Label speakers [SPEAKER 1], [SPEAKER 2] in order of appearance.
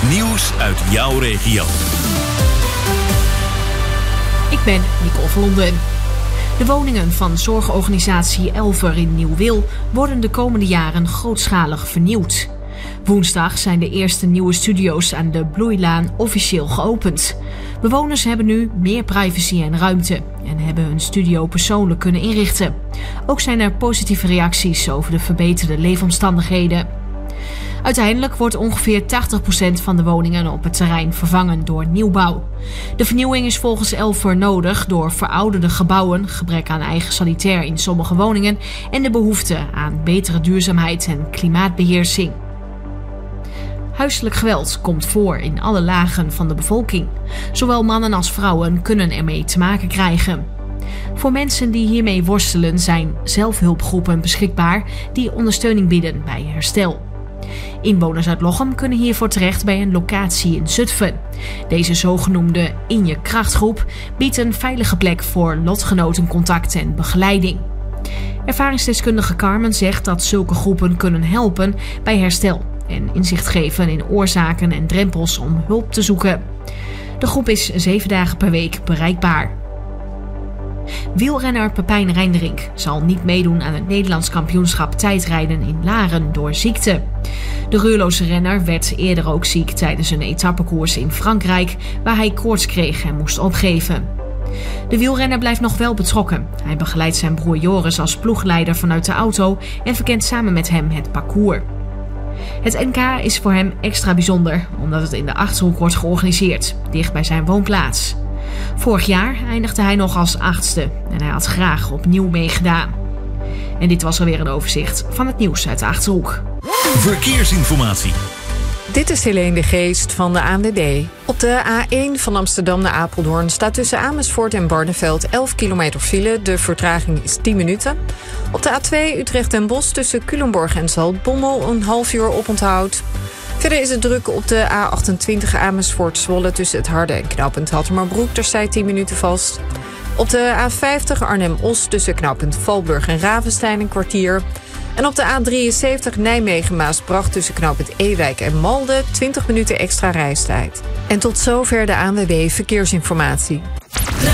[SPEAKER 1] Nieuws uit jouw regio.
[SPEAKER 2] Ik ben Nicole Vlonden. De woningen van zorgorganisatie Elver in Nieuw-Wil worden de komende jaren grootschalig vernieuwd. Woensdag zijn de eerste nieuwe studio's aan de Bloeilaan officieel geopend. Bewoners hebben nu meer privacy en ruimte en hebben hun studio persoonlijk kunnen inrichten. Ook zijn er positieve reacties over de verbeterde leefomstandigheden. Uiteindelijk wordt ongeveer 80% van de woningen op het terrein vervangen door nieuwbouw. De vernieuwing is volgens Elver nodig door verouderde gebouwen, gebrek aan eigen sanitair in sommige woningen en de behoefte aan betere duurzaamheid en klimaatbeheersing. Huiselijk geweld komt voor in alle lagen van de bevolking. Zowel mannen als vrouwen kunnen ermee te maken krijgen. Voor mensen die hiermee worstelen zijn zelfhulpgroepen beschikbaar die ondersteuning bieden bij herstel. Inwoners uit Lochem kunnen hiervoor terecht bij een locatie in Zutphen. Deze zogenoemde In Je Krachtgroep biedt een veilige plek voor lotgenotencontact en begeleiding. Ervaringsdeskundige Carmen zegt dat zulke groepen kunnen helpen bij herstel en inzicht geven in oorzaken en drempels om hulp te zoeken. De groep is 7 dagen per week bereikbaar. Wielrenner Pepijn Reijnderink zal niet meedoen aan het Nederlands kampioenschap tijdrijden in Laren door ziekte. De roerloze renner werd eerder ook ziek tijdens een etappekoers in Frankrijk, waar hij koorts kreeg en moest opgeven. De wielrenner blijft nog wel betrokken. Hij begeleidt zijn broer Joris als ploegleider vanuit de auto en verkent samen met hem het parcours. Het NK is voor hem extra bijzonder, omdat het in de Achterhoek wordt georganiseerd, dicht bij zijn woonplaats. Vorig jaar eindigde hij nog als 8e en hij had graag opnieuw meegedaan. En dit was alweer een overzicht van het nieuws uit de Achterhoek.
[SPEAKER 1] Verkeersinformatie.
[SPEAKER 3] Dit is Helene de Geest van de ANWB. Op de A1 van Amsterdam naar Apeldoorn staat tussen Amersfoort en Barneveld 11 kilometer file. De vertraging is 10 minuten. Op de A2 Utrecht en Bosch tussen Culemborg en Zaltbommel een half uur oponthoud. Verder is het druk op de A28 Amersfoort-Zwolle tussen het Harde en knooppunt Hattemerbroek. Daar staat 10 minuten vast. Op de A50 Arnhem-Os tussen knooppunt Valburg en Ravenstein een kwartier. En op de A73 Nijmegen-Maasbracht tussen knooppunt Ewijk en Malden 20 minuten extra reistijd. En tot zover de ANWB Verkeersinformatie.